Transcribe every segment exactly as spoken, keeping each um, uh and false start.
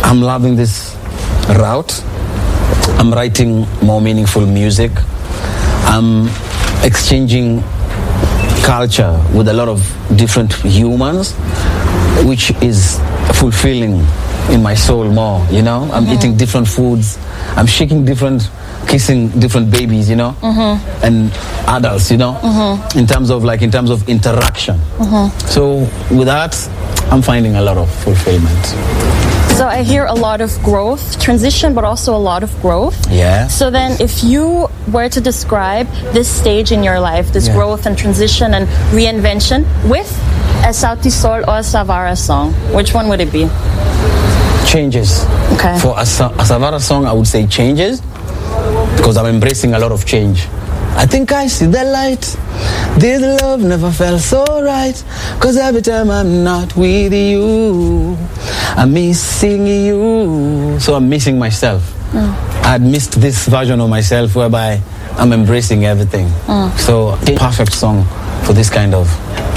I'm loving this route. I'm writing more meaningful music. I'm exchanging culture with a lot of different humans, which is fulfilling in my soul more, you know? I'm mm-hmm. eating different foods. I'm shaking different, kissing different babies, you know? Mm-hmm. And adults, you know? Mm-hmm. In terms of like, in terms of interaction. Mm-hmm. So with that, I'm finding a lot of fulfillment. So I hear a lot of growth, transition, but also a lot of growth. Yeah. So then if you were to describe this stage in your life, this yeah. growth and transition and reinvention with a Sauti Sol or a Savara song, which one would it be? Changes. Okay. For a, a Savara song, I would say changes, because I'm embracing a lot of change. I think I see the light. This love never felt so right, cause every time I'm not with you, I'm missing you. So I'm missing myself. Mm. I'd missed this version of myself whereby I'm embracing everything. Mm. So a perfect song for this kind of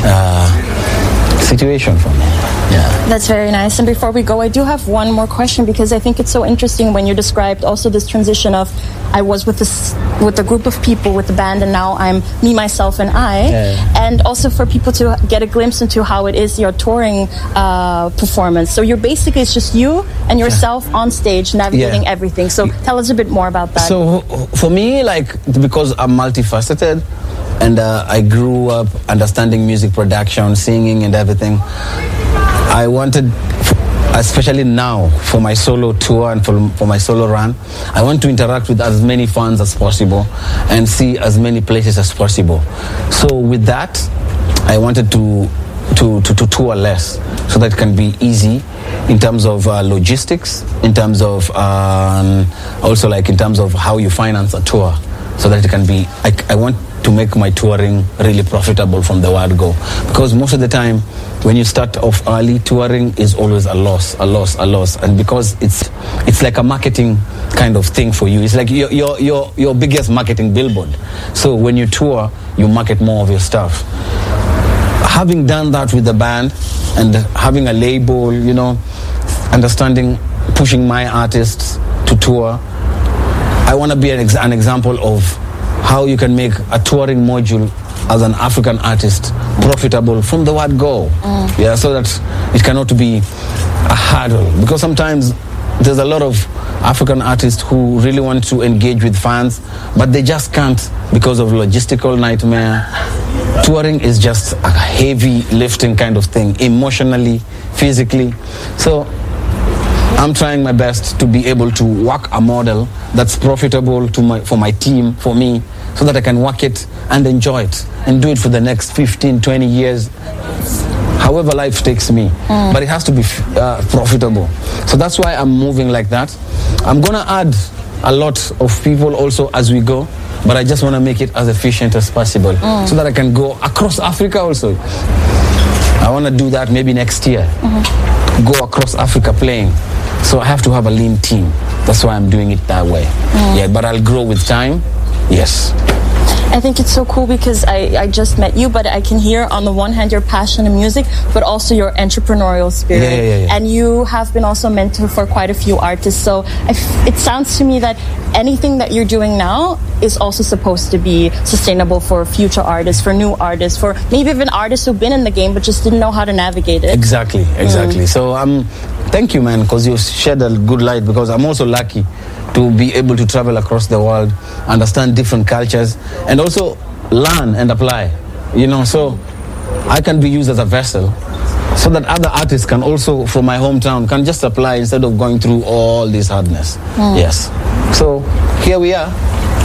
uh, situation for me. Yeah. That's very nice. And before we go, I do have one more question, because I think it's so interesting when you described also this transition of I was with this with a group of people with the band, and now I'm me, myself, and I. Yeah. And also for people to get a glimpse into how it is your touring uh, performance. So you're basically, it's just you and yourself yeah. on stage navigating yeah. everything. So tell us a bit more about that. So for me, like, because I'm multifaceted, and uh, I grew up understanding music production, singing, and everything, I wanted, especially now, for my solo tour and for, for my solo run, I want to interact with as many fans as possible and see as many places as possible. So with that, I wanted to to, to, to tour less, so that it can be easy in terms of uh, logistics, in terms of um, also like in terms of how you finance a tour, so that it can be, I, I want to make my touring really profitable from the word go. Because most of the time, when you start off early, touring is always a loss, a loss, a loss. And because it's it's like a marketing kind of thing for you. It's like your, your, your, your biggest marketing billboard. So when you tour, you market more of your stuff. Having done that with the band and having a label, you know, understanding, pushing my artists to tour, I want to be an, ex- an example of how you can make a touring module as an African artist profitable from the word go. Mm. Yeah, so that it cannot be a hurdle. Because sometimes there's a lot of African artists who really want to engage with fans, but they just can't because of logistical nightmare. Touring is just a heavy lifting kind of thing, emotionally, physically. So I'm trying my best to be able to work a model that's profitable to my, for my team, for me, so that I can work it and enjoy it and do it for the next fifteen, twenty years, however life takes me. Mm. But it has to be uh, profitable. So that's why I'm moving like that. I'm going to add a lot of people also as we go, but I just want to make it as efficient as possible mm. so that I can go across Africa also. I want to do that maybe next year. Mm-hmm. Go across Africa playing. So I have to have a lean team. That's why I'm doing it that way. Mm. Yeah, but I'll grow with time. Yes. I think it's so cool because I, I just met you, but I can hear on the one hand your passion in music, but also your entrepreneurial spirit. Yeah, yeah, yeah, yeah. And you have been also a mentor for quite a few artists. So I f- it sounds to me that anything that you're doing now is also supposed to be sustainable for future artists, for new artists, for maybe even artists who've been in the game but just didn't know how to navigate it. Exactly, exactly. Mm. So um, thank you, man, because you shed a good light, because I'm also lucky to be able to travel across the world, understand different cultures, and also learn and apply, you know, so I can be used as a vessel so that other artists can also, from my hometown, can just apply instead of going through all this hardness. Mm. Yes. So here we are.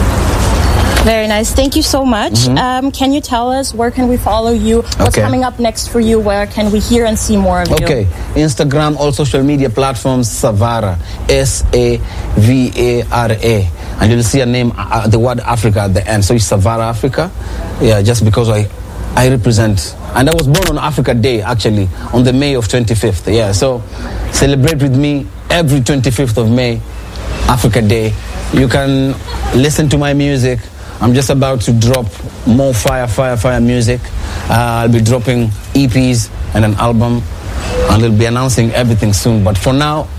Very nice. Thank you so much. Mm-hmm. Um, can you tell us where can we follow you? What's okay. coming up next for you? Where can we hear and see more of you? Okay. Instagram, all social media platforms, Savara. S A V A R A. And you'll see a name, uh, the word Africa at the end. So it's Savara Africa. Yeah, just because I, I represent. And I was born on Africa Day, actually, on the May of twenty-fifth. Yeah, so celebrate with me every twenty-fifth of May, Africa Day. You can listen to my music. I'm just about to drop more fire, fire, fire music. Uh, I'll be dropping E Ps and an album, and I'll be announcing everything soon. But for now,